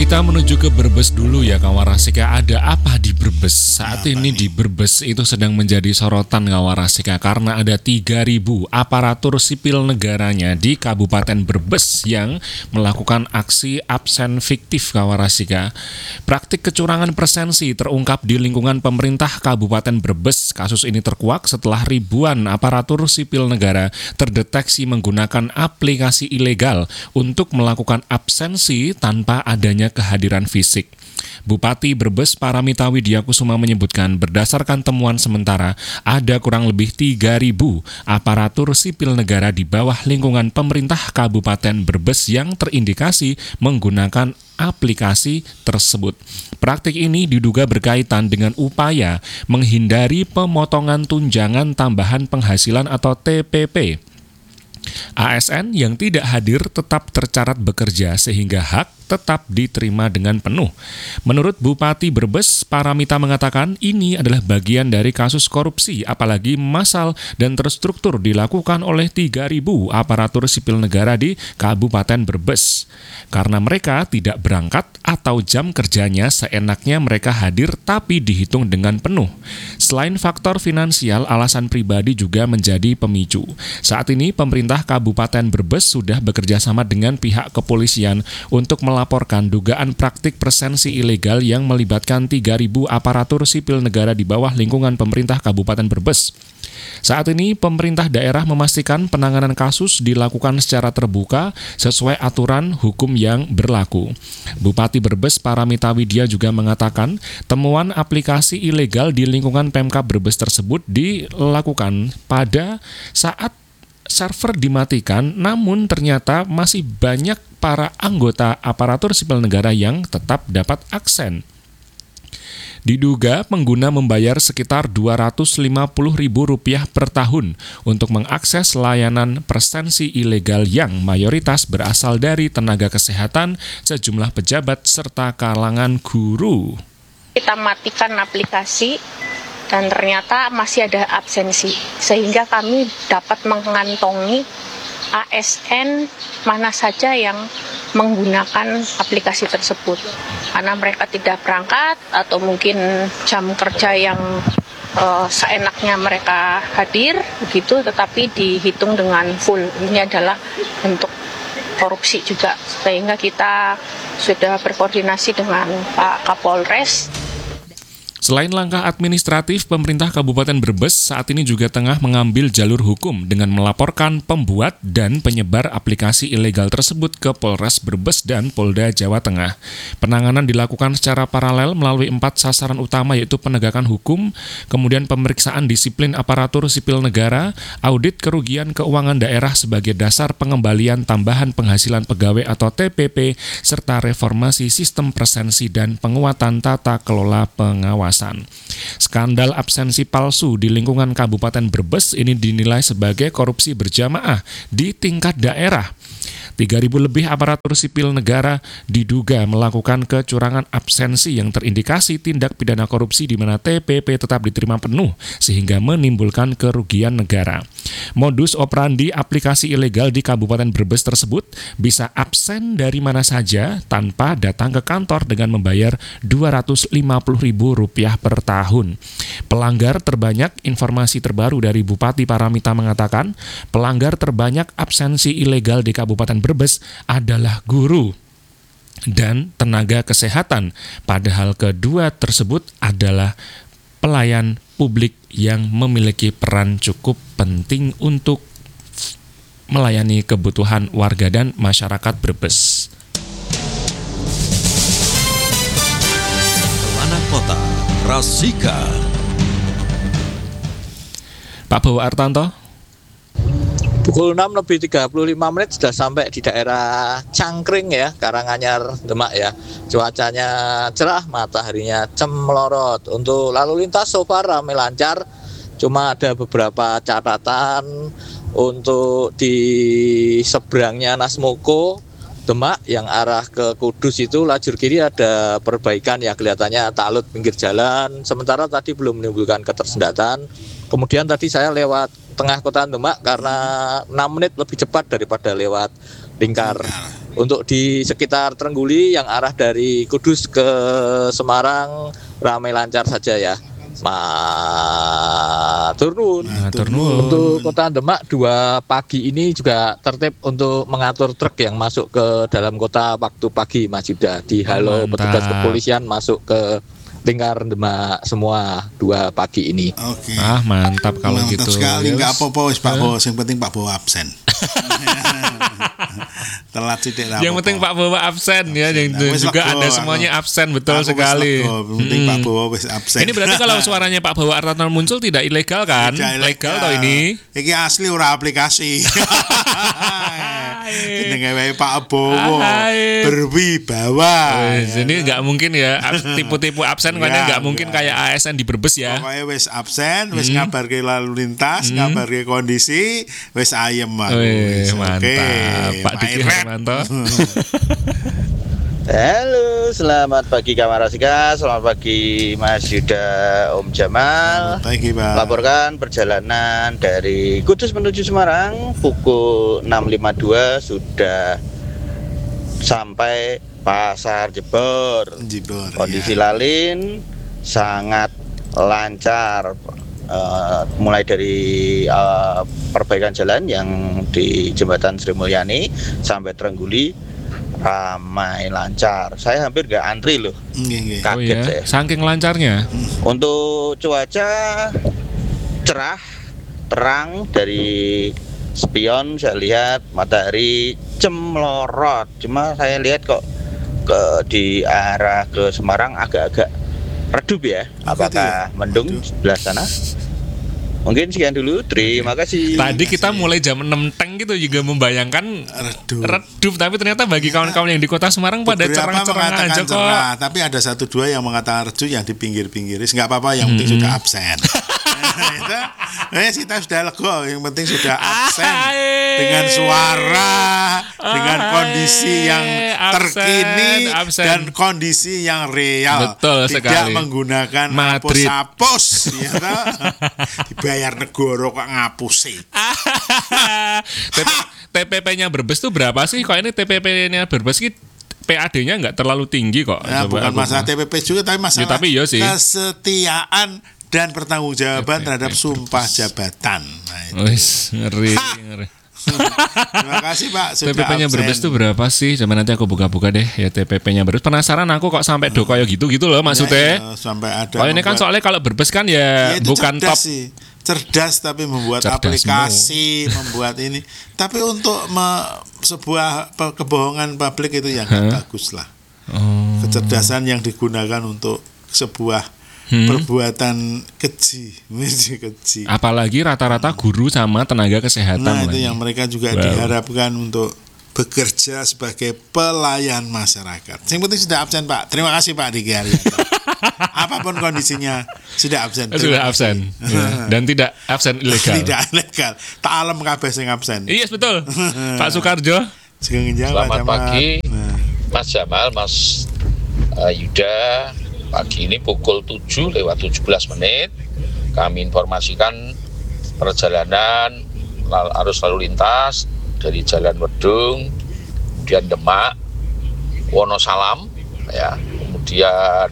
Kita menuju ke Brebes dulu ya Kawarasika. Ada apa di Brebes? Saat ini di Brebes itu sedang menjadi sorotan Kawarasika karena ada 3.000 aparatur sipil negaranya di Kabupaten Brebes yang melakukan aksi absen fiktif Kawarasika. Praktik kecurangan presensi terungkap di lingkungan pemerintah Kabupaten Brebes. Kasus ini terkuak setelah ribuan aparatur sipil negara terdeteksi menggunakan aplikasi ilegal untuk melakukan absensi tanpa adanya kehadiran fisik. Bupati Brebes Paramita Widyakusuma menyebutkan berdasarkan temuan sementara ada kurang lebih 3.000 aparatur sipil negara di bawah lingkungan pemerintah Kabupaten Brebes yang terindikasi menggunakan aplikasi tersebut. Praktik ini diduga berkaitan dengan upaya menghindari pemotongan tunjangan tambahan penghasilan atau TPP. ASN yang tidak hadir tetap tercatat bekerja sehingga hak tetap diterima dengan penuh. Menurut Bupati Brebes, Paramita mengatakan ini adalah bagian dari kasus korupsi, apalagi massal dan terstruktur dilakukan oleh 3.000 aparatur sipil negara di Kabupaten Brebes. Karena mereka tidak berangkat atau jam kerjanya seenaknya mereka hadir tapi dihitung dengan penuh. Selain faktor finansial, alasan pribadi juga menjadi pemicu. Saat ini pemerintah Kabupaten Brebes sudah bekerja sama dengan pihak kepolisian untuk melaporkan dugaan praktik presensi ilegal yang melibatkan 3.000 aparatur sipil negara di bawah lingkungan pemerintah Kabupaten Brebes. Saat ini pemerintah daerah memastikan penanganan kasus dilakukan secara terbuka sesuai aturan hukum yang berlaku. Bupati Brebes Paramita Widya juga mengatakan temuan aplikasi ilegal di lingkungan Pemkab Brebes tersebut dilakukan pada saat server dimatikan, namun ternyata masih banyak para anggota aparatur sipil negara yang tetap dapat akses. Diduga pengguna membayar sekitar Rp250.000 per tahun untuk mengakses layanan presensi ilegal yang mayoritas berasal dari tenaga kesehatan, sejumlah pejabat, serta kalangan guru. Kita matikan aplikasi dan ternyata masih ada absensi, sehingga kami dapat mengantongi ASN mana saja yang menggunakan aplikasi tersebut. Karena mereka tidak berangkat atau mungkin jam kerja yang seenaknya mereka hadir, begitu, tetapi dihitung dengan full. Ini adalah bentuk korupsi juga, sehingga kita sudah berkoordinasi dengan Pak Kapolres. Selain langkah administratif, pemerintah Kabupaten Brebes saat ini juga tengah mengambil jalur hukum dengan melaporkan pembuat dan penyebar aplikasi ilegal tersebut ke Polres Brebes dan Polda Jawa Tengah. Penanganan dilakukan secara paralel melalui 4 sasaran utama, yaitu penegakan hukum, kemudian pemeriksaan disiplin aparatur sipil negara, audit kerugian keuangan daerah sebagai dasar pengembalian tambahan penghasilan pegawai atau TPP, serta reformasi sistem presensi dan penguatan tata kelola pengawasan. Skandal absensi palsu di lingkungan Kabupaten Brebes ini dinilai sebagai korupsi berjamaah di tingkat daerah. 3.000 lebih aparatur sipil negara diduga melakukan kecurangan absensi yang terindikasi tindak pidana korupsi di mana TPP tetap diterima penuh sehingga menimbulkan kerugian negara. Modus operandi aplikasi ilegal di Kabupaten Brebes tersebut bisa absen dari mana saja tanpa datang ke kantor dengan membayar Rp250.000 per tahun. Pelanggar terbanyak, informasi terbaru dari Bupati Paramita mengatakan, pelanggar terbanyak absensi ilegal di Kabupaten Brebes adalah guru dan tenaga kesehatan, padahal kedua tersebut adalah pelayan publik yang memiliki peran cukup penting untuk melayani kebutuhan warga dan masyarakat Brebes. Anak Kota Rasika. Pak Bawa Artanto. Pukul 6:35 sudah sampai di daerah Cangkring ya, Karanganyar, Demak ya. Cuacanya cerah, mataharinya cemerlorot. Untuk lalu lintas so far ramai lancar. Cuma ada beberapa catatan untuk di seberangnya Nasmoko Demak yang arah ke Kudus itu lajur kiri ada perbaikan ya, kelihatannya talut pinggir jalan. Sementara tadi belum menimbulkan ketersendatan. Kemudian tadi saya lewat tengah kota Demak karena 6 menit lebih cepat daripada lewat Lingkar. Untuk di sekitar Trengguli yang arah dari Kudus ke Semarang ramai lancar saja ya. Matur nuwun. Untuk Kota Demak 2 pagi ini juga tertib untuk mengatur truk yang masuk ke dalam kota waktu pagi, Mas Yuda. Dihalau petugas kepolisian masuk ke Lingkar Demak semua 2 pagi ini. Oke. Mantap kalau Mantap gitu. sekali, enggak apa-apa wis Pak Bowo, yang penting Pak Bowo absen. Telat sithik ra. Yang penting Pak Bowo absen ya, yang juga Anda semuanya absen, betul sekali. Yang penting Pak Bowo wis absen. Ini berarti kalau suaranya Pak Bowo Artatno muncul tidak ilegal kan? Legal toh ini. Iki asli ora aplikasi. Jenenge wae Pak Bowo berwibawa. Ini nggak mungkin ya tipu-tipu absen, kayaknya nggak mungkin kayak ASN di Brebes ya. Pokoknya wis absen, wis ngabarke lalu lintas, ngabarke kondisi, wis ayem aku. Mantap, Pak Diki Hermanto. Halo, selamat pagi Kawan Rasika, selamat pagi Mas Yuda, Om Jamal. Pagi Pak. Laporkan perjalanan dari Kudus menuju Semarang pukul 6.52 sudah sampai Pasar Jebor. Kondisi lalin sangat lancar, mulai dari perbaikan jalan yang di Jembatan Sri Mulyani sampai Trengguli ramai lancar. Saya hampir gak antri loh. Kaget saya. Saking lancarnya. Untuk cuaca cerah, terang, dari spion saya lihat matahari cemlorot. Cuma saya lihat kok di arah ke Semarang agak-agak redup ya. Apakah mendung sebelah sana? Mungkin sekian dulu, terima kasih. Tadi kita mulai jam 6 teng gitu juga membayangkan redup, tapi ternyata bagi kawan-kawan yang di kota Semarang pada cerang-cerang aja kok. Tapi ada 1-2 yang mengatakan redup yang di pinggir-pinggir. Nggak apa-apa, yang penting sudah absen. Kita sudah lega, yang penting sudah absen dengan suara, dengan kondisi yang terkini dan kondisi yang real. Betul tidak sekali. Menggunakan hapus-hapus ya, dibayar negara kok ngapusi. TPP-nya Brebes tuh berapa sih? Kok ini TPP-nya Brebes ini PAD-nya nggak terlalu tinggi kok. Ya, bukan masalah TPP juga, tapi masalah iya sih. Kesetiaan dan pertanggungjawaban terhadap sumpah jabatan. Nah, itu. Ngeri. Terima kasih Pak sudah TPP-nya absen. Brebes tuh berapa sih? Coba nanti aku buka-buka deh ya TPP-nya Brebes. Penasaran aku kok sampai do kayak gitu loh maksudnya. Ya, sampai ada. Kalau ini kan soalnya kalau Brebes kan ya bukan top. Sih. Cerdas tapi membuat aplikasi, membuat ini. Tapi untuk sebuah kebohongan publik itu yang bagus lah. Kecerdasan yang digunakan untuk sebuah perbuatan keji. Apalagi rata-rata guru sama tenaga kesehatan. Nah, itu yang mereka juga diharapkan untuk bekerja sebagai pelayan masyarakat. Yang penting sudah absen Pak. Terima kasih Pak Diki Haryanto. Apapun kondisinya sudah absen. Sudah absen. Ya. Dan tidak absen ilegal. Tidak ilegal. Tak alam kabeh sing absen. Iya yes, betul. Pak Sukarjo. Selamat pagi Mas Jamal, Mas Yuda. Pagi ini pukul 7:17 kami informasikan perjalanan arus lalu lintas dari Jalan Wedung, kemudian Demak, Wonosalam, ya, kemudian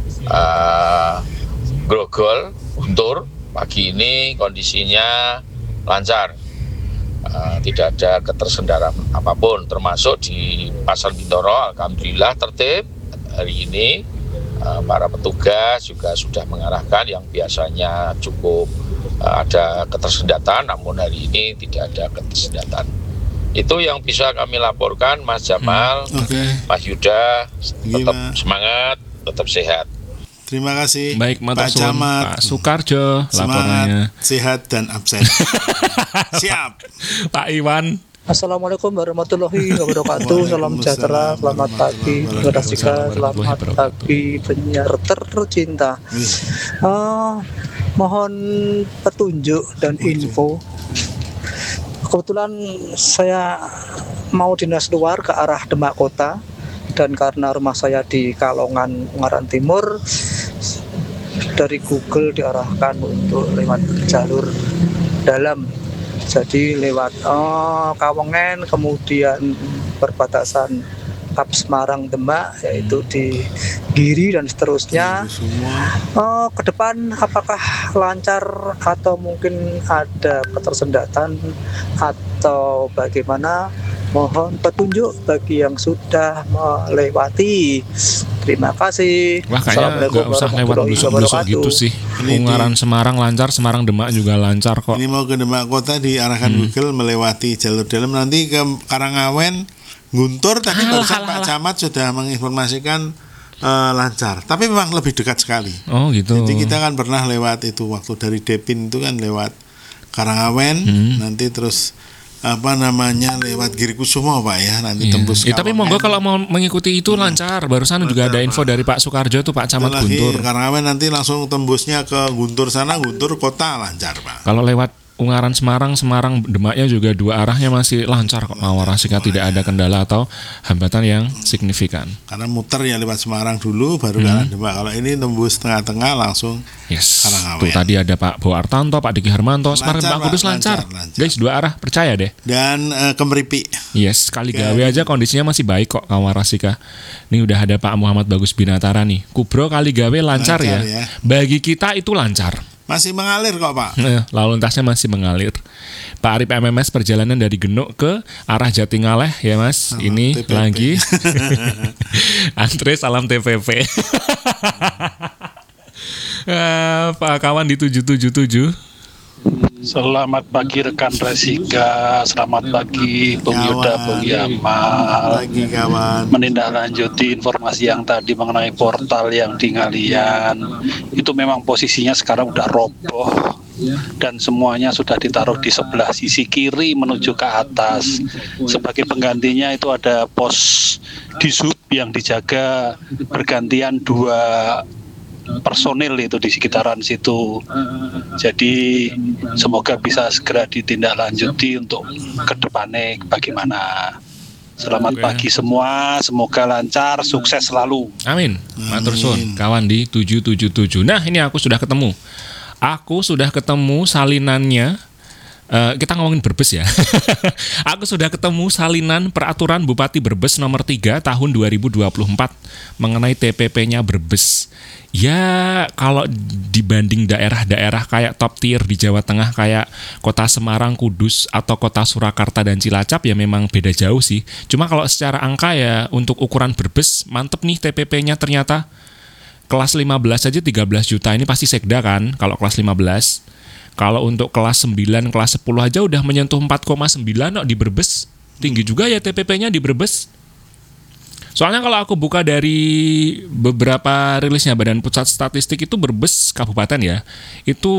Grogol, Guntur. Pagi ini kondisinya lancar, tidak ada ketersendaran apapun, termasuk di Pasar Bintoro. Alhamdulillah tertib hari ini. Para petugas juga sudah mengarahkan yang biasanya cukup ada ketersendatan, namun hari ini tidak ada ketersendatan. Itu yang bisa kami laporkan, Mas Jamal, Mas Yuda, tetap semangat, tetap sehat. Terima kasih. Baik, Pak Camat, Pak Sukarjo, laporannya. Sehat dan absen. Siap. Pak Iwan. Assalamualaikum warahmatullahi wabarakatuh. Salam sejahtera, selamat pagi Rasika, selamat pagi penyiar tercinta. Mohon petunjuk dan info. Kebetulan saya mau dinas luar ke arah Demak Kota, dan karena rumah saya di Kalongan, Ungaran Timur, dari Google diarahkan untuk lewat jalur dalam. Jadi lewat Kawengen, kemudian perbatasan Kap Semarang Demak, yaitu di Giri dan seterusnya. Ke depan apakah lancar atau mungkin ada ketersendatan atau bagaimana? Mohon petunjuk bagi yang sudah melewati. Terima kasih. Wah, kayaknya nggak usah lewat blusuk-blusuk gitu sih. Ungaran Semarang lancar, Semarang Demak juga lancar kok. Ini mau ke Demak Kota diarahkan Google melewati jalur dalam, nanti ke Karangawen, Guntur tadi barusan Pak Camat sudah menginformasikan lancar, tapi memang lebih dekat sekali. Oh gitu. Jadi kita kan pernah lewat itu waktu dari Depin itu kan lewat Karangawen, nanti terus lewat Girikusumo Pak ya, nanti tembus ya, tapi monggo kalau mau mengikuti itu lancar. Barusan juga ada info dari Pak Sukarjo itu Pak Camat Guntur. Karangawen nanti langsung tembusnya ke Guntur sana, Guntur kota lancar Pak. Kalau lewat Ungaran Semarang, Semarang Demaknya juga dua arahnya masih lancar kok. Mawarasika tidak ada kendala atau hambatan yang signifikan. Karena muter ya lewat Semarang dulu baru ke Demak. Kalau ini tembus tengah-tengah langsung Karangawen. Tuh tadi ada Pak Bo Artanto, Pak Diki Harmanto, Semarang Pak Kudus lancar. Guys, dua arah percaya deh. Dan Kemeripi. Yes, Kaligawe aja kondisinya masih baik kok Kawarasika. Ini udah ada Pak Muhammad Bagus Binatara nih. Kubro Kaligawe lancar ya. Bagi kita itu lancar. Masih mengalir kok Pak. Lalu lintasnya masih mengalir. Pak Arif MMS perjalanan dari Genuk ke arah Jatingaleh ya Mas. Ini TPP. Lagi antre salam TPP. Pak kawan di 777. Selamat pagi rekan Rasika, selamat pagi Bung Yuda, Bung Yamal. Pagi kawan. Menindaklanjuti informasi yang tadi mengenai portal yang di Ngalian, itu memang posisinya sekarang udah roboh dan semuanya sudah ditaruh di sebelah sisi kiri menuju ke atas. Sebagai penggantinya itu ada pos disub yang dijaga bergantian 2 personil itu di sekitaran situ. Jadi semoga bisa segera ditindaklanjuti untuk ke depannya bagaimana. Selamat pagi semua, semoga lancar, sukses selalu. Amin. Matur suwun kawan di 777. Nah, ini aku sudah ketemu. Aku sudah ketemu salinannya. Kita ngomongin Brebes ya. Aku sudah ketemu salinan peraturan Bupati Brebes nomor 3 tahun 2024 mengenai TPP-nya Brebes. Ya, kalau dibanding daerah-daerah kayak top tier di Jawa Tengah kayak Kota Semarang, Kudus, atau Kota Surakarta dan Cilacap ya memang beda jauh sih. Cuma kalau secara angka ya untuk ukuran Brebes mantep nih TPP-nya ternyata. Kelas 15 aja 13 juta, ini pasti sekda kan kalau kelas 15. Kalau untuk kelas 9, kelas 10 aja udah menyentuh 4,9 kok di Brebes. Tinggi juga ya TPP-nya di Brebes. Soalnya kalau aku buka dari beberapa rilisnya Badan Pusat Statistik itu Brebes kabupaten ya. Itu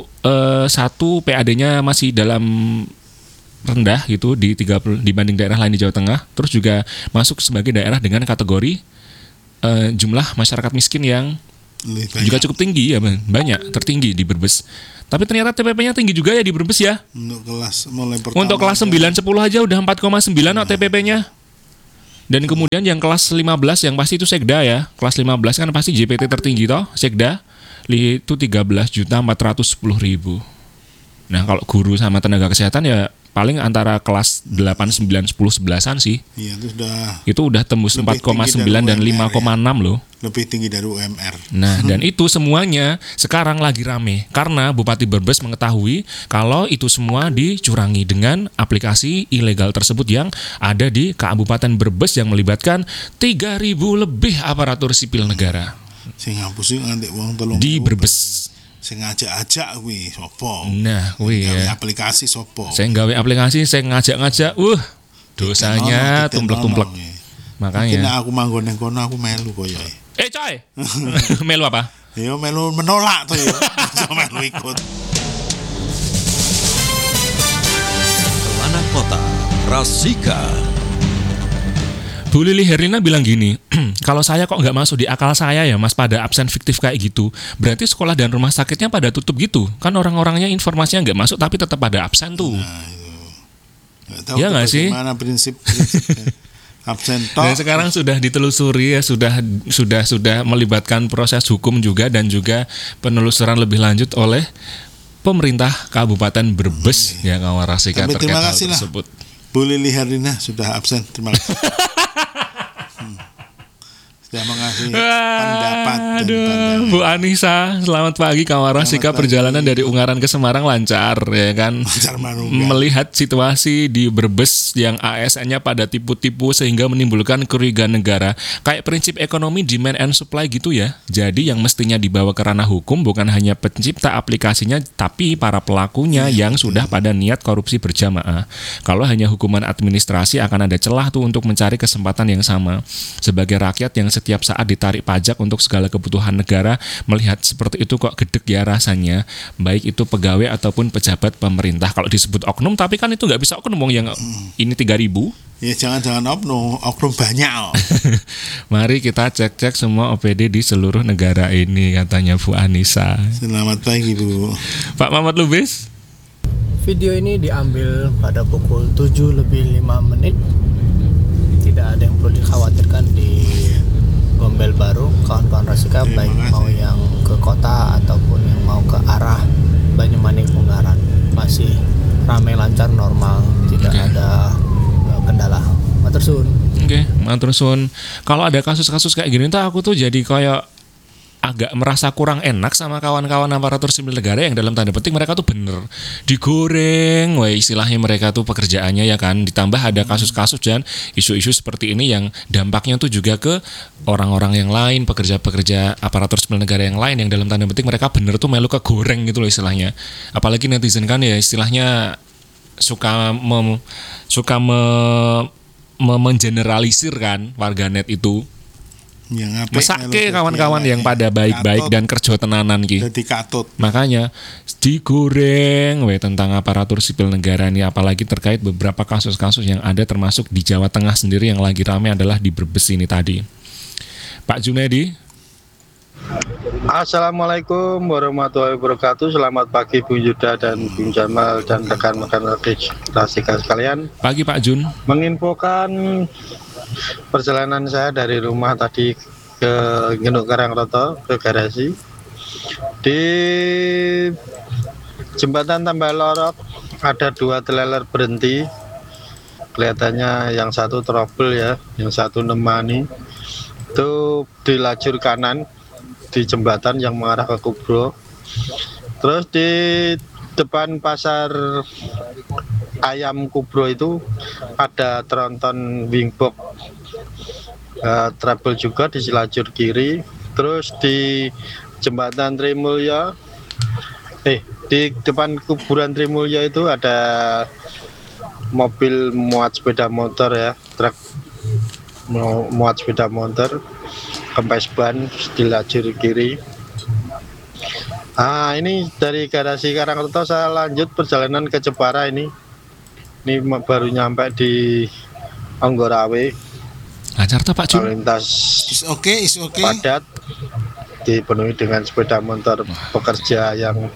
satu PAD-nya masih dalam rendah gitu di 30 dibanding daerah lain di Jawa Tengah. Terus juga masuk sebagai daerah dengan kategori jumlah masyarakat miskin yang juga cukup tinggi ya, banyak, tertinggi di Brebes. Tapi ternyata TPP-nya tinggi juga ya di Brebes ya. Untuk kelas mulai pertama. Untuk kelas 9 10 aja udah 4,9 TPP-nya. Dan kemudian yang kelas 15 yang pasti itu sekda ya. Kelas 15 kan pasti JPT tertinggi toh, sekda itu 13.410.000. Nah, kalau guru sama tenaga kesehatan ya paling antara kelas 8, 9, 10, 11-an sih. Iya, itu udah tembus 4,9 dan 5,6 ya. Loh. Lebih tinggi dari UMR. Nah, dan itu semuanya sekarang lagi rame karena Bupati Brebes mengetahui kalau itu semua dicurangi dengan aplikasi ilegal tersebut yang ada di Kabupaten Brebes yang melibatkan 3.000 lebih aparatur sipil negara. Sing ngapusi nganti wong 3.000 di Brebes. Sing ngajak-ajak kuwi sapa? Nah, kuwi ya. Aplikasi sapa? Saya gawe aplikasi, saya ngajak-ngajak. Dosanya tumplek-tumplek. Makanya. Nek aku manggon ning kono aku melu koyo. Coy. Melu apa? Ya melu menolak tuh ya. Aja melu ikut. Anak Kota Rasika. Bu Lili Herlina bilang gini, kalau saya kok nggak masuk di akal saya ya mas pada absen fiktif kayak gitu, berarti sekolah dan rumah sakitnya pada tutup gitu, kan orang-orangnya informasinya nggak masuk tapi tetap pada absen tuh. Nah, itu. Ya nggak sih? Gimana prinsip absen toh? Dan sekarang sudah ditelusuri ya, sudah melibatkan proses hukum juga dan juga penelusuran lebih lanjut oleh pemerintah Kabupaten Brebes ya Kawarasika terkait hal tersebut. Bu Lili Herlina sudah absen. Terima kasih. Sudah mengasih pendapat dan pandangan. Bu Anissa, selamat pagi kawan Rasika. Perjalanan dari Ungaran ke Semarang lancar ya kan. Melihat situasi di Brebes yang ASN-nya pada tipu-tipu sehingga menimbulkan kerugian negara. Kayak prinsip ekonomi demand and supply gitu ya. Jadi yang mestinya dibawa ke ranah hukum bukan hanya pencipta aplikasinya tapi para pelakunya yang sudah pada niat korupsi berjamaah. Kalau hanya hukuman administrasi akan ada celah tuh untuk mencari kesempatan yang sama. Sebagai rakyat yang setiap saat ditarik pajak untuk segala kebutuhan negara, melihat seperti itu kok gedeg ya rasanya, baik itu pegawai ataupun pejabat pemerintah. Kalau disebut oknum, tapi kan itu nggak bisa oknum yang ini 3.000. Ya jangan oknum banyak. Mari kita cek-cek semua OPD di seluruh negara ini, katanya Bu Anissa. Selamat pagi Bu. Pak Mamat Lubis. Video ini diambil pada pukul 7:05. Tidak ada yang perlu dikhawatirkan di Gombel Baru, kawan-kawan Rasika, baik mau yang ke kota ataupun yang mau ke arah Banyumanik Ungaran, masih ramai lancar normal, tidak ada kendala. Matur suwun. Matur suwun. Kalau ada kasus-kasus kayak gini tuh aku tuh jadi kayak agak merasa kurang enak sama kawan-kawan aparatur sipil negara yang dalam tanda petik mereka tuh bener digoreng, istilahnya mereka tuh pekerjaannya ya kan, ditambah ada kasus-kasus dan isu-isu seperti ini yang dampaknya tuh juga ke orang-orang yang lain, pekerja-pekerja aparatur sipil negara yang lain yang dalam tanda petik mereka bener tuh melu kegoreng gitu loh istilahnya. Apalagi netizen kan ya istilahnya suka mengeneralisir kan warganet itu. Mesake kawan-kawan yang pada baik-baik dan kerja tenanan ki. Makanya digoreng tentang aparatur sipil negara ini, apalagi terkait beberapa kasus-kasus yang ada termasuk di Jawa Tengah sendiri yang lagi ramai adalah di Brebes ini tadi. Pak Junedi. Assalamualaikum warahmatullahi wabarakatuh. Selamat pagi Bung Yuda dan Bung Jamal dan rekan-rekan Rasika sekalian. Pagi Pak Jun. Menginfokan perjalanan saya dari rumah tadi ke Genuk Karangroto ke garasi. Di jembatan Tambah Lorok ada 2 trailer berhenti. Kelihatannya yang satu trouble ya, yang satu nemani. Itu di lajur kanan di jembatan yang mengarah ke Kubro. Terus di depan pasar ayam Kubro itu ada tronton wingbox trouble juga di lajur kiri. Terus di jembatan Trimulya di depan kuburan Trimulya itu ada mobil muat sepeda motor ya, truk muat sepeda motor kempes ban di lajur kiri. Ini dari garasi Karangreto saya lanjut perjalanan ke Jepara ini baru nyampe di Anggorawe. Lancar toh Pak Jun? Lalu lintas is okay. Padat dipenuhi dengan sepeda motor pekerja yang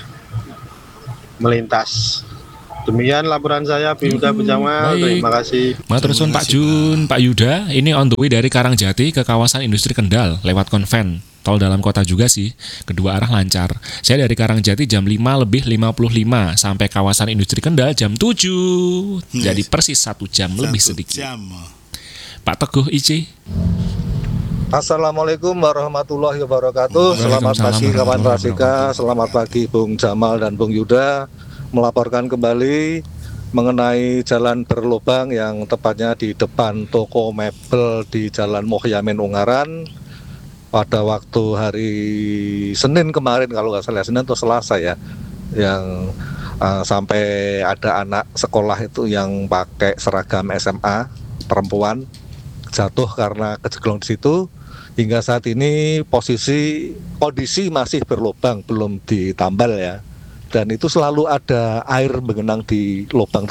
melintas. Demikian laporan saya, Yuda Benjamal. Terima kasih. Matur suwun Pak Jun, Pak Yuda. Ini on the way dari Karangjati ke kawasan industri Kendal lewat Konven. Tol dalam kota juga sih, kedua arah lancar. Saya dari Karangjati jam 5:55 sampai kawasan industri Kendal jam 7. Jadi persis 1 jam lebih sedikit. Pak Teguh IC. Assalamualaikum warahmatullahi wabarakatuh. Selamat pagi kawan Rasika, selamat pagi Bung Jamal dan Bung Yuda. Melaporkan kembali mengenai jalan berlubang yang tepatnya di depan toko mebel di Jalan Mohyamin Ungaran pada waktu hari Senin kemarin, kalau nggak salah Senin atau Selasa ya, yang sampai ada anak sekolah itu yang pakai seragam SMA perempuan jatuh karena kejeglong di situ. Hingga saat ini kondisi masih berlubang, belum ditambal ya. Dan itu selalu ada air mengenang di lubang